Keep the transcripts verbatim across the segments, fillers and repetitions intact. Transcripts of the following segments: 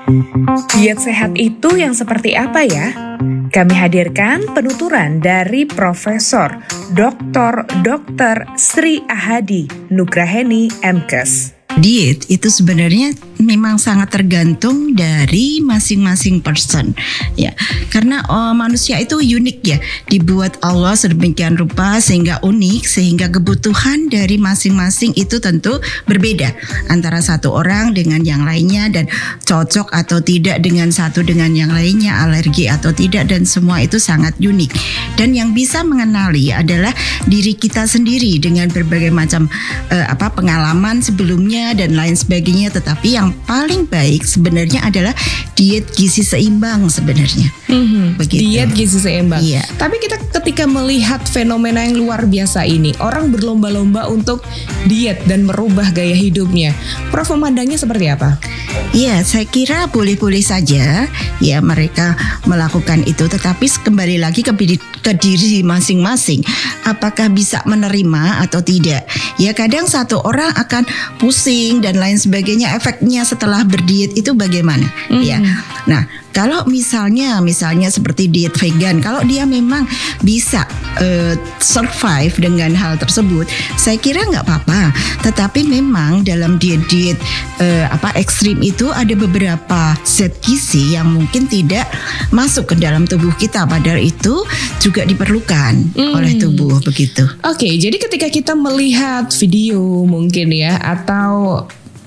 Diet sehat itu yang seperti apa ya? Kami hadirkan penuturan dari Profesor Doktor Dokter Sri Ahadi Nugraheni M Kes. Diet itu sebenarnya memang sangat tergantung dari masing-masing person, ya. Karena oh, manusia itu unik ya, dibuat Allah sedemikian rupa sehingga unik, sehingga kebutuhan dari masing-masing itu tentu berbeda antara satu orang dengan yang lainnya, dan cocok atau tidak dengan satu dengan yang lainnya, alergi atau tidak, dan semua itu sangat unik. Dan yang bisa mengenali adalah diri kita sendiri dengan berbagai macam eh, apa pengalaman sebelumnya dan lain sebagainya. Tetapi yang paling baik sebenarnya adalah diet gizi seimbang sebenarnya. Mm-hmm. Begitu. Diet gizi seimbang. Iya. Tapi kita ketika melihat fenomena yang luar biasa ini, orang berlomba-lomba untuk diet dan merubah gaya hidupnya. Prof memandangnya seperti apa? Iya, saya kira boleh-boleh saja ya mereka melakukan itu, tetapi kembali lagi ke diri, ke diri masing-masing. Apakah bisa menerima atau tidak? Ya kadang satu orang akan pusing dan lain sebagainya. Efeknya setelah berdiet itu bagaimana? Mm. Ya, nah. Kalau misalnya, misalnya seperti diet vegan, kalau dia memang bisa uh, survive dengan hal tersebut, saya kira nggak apa-apa. Tetapi memang dalam diet-diet uh, apa ekstrim itu ada beberapa zat gizi yang mungkin tidak masuk ke dalam tubuh kita, padahal itu juga diperlukan hmm. oleh tubuh begitu. Oke, okay, jadi ketika kita melihat video mungkin ya atau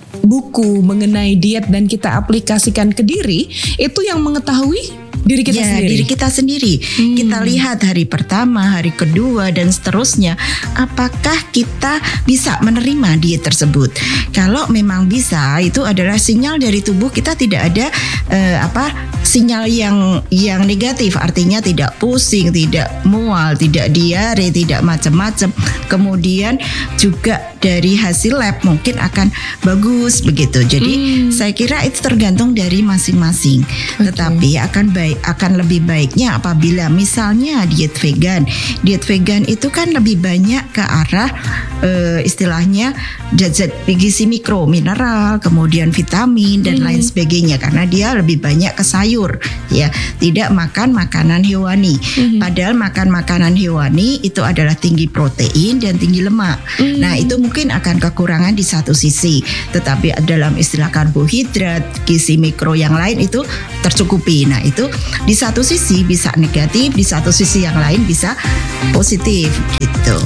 buku mengenai diet dan kita aplikasikan ke diri, itu yang mengetahui diri kita ya, sendiri. diri kita sendiri. Hmm. Kita lihat hari pertama, hari kedua dan seterusnya, apakah kita bisa menerima diet tersebut. Kalau memang bisa, itu adalah sinyal dari tubuh kita tidak ada eh, apa sinyal yang yang negatif, artinya tidak pusing, tidak mual, tidak diare, tidak macam-macam. Kemudian juga dari hasil lab mungkin akan bagus begitu. Jadi hmm. saya kira itu tergantung dari masing-masing. Okay. Tetapi akan baik akan lebih baiknya apabila misalnya diet vegan. Diet vegan itu kan lebih banyak ke arah uh, istilahnya zat-zat gizi mikro, mineral, kemudian vitamin dan hmm. lain sebagainya, karena dia lebih banyak ke sayur ya, tidak makan makanan hewani. Hmm. Padahal makan makanan hewani itu adalah tinggi protein dan tinggi lemak. Hmm. Nah, itu mungkin akan kekurangan di satu sisi, tetapi dalam istilah karbohidrat, gizi mikro yang lain itu tercukupi. Nah, itu di satu sisi bisa negatif, di satu sisi yang lain bisa positif gitu.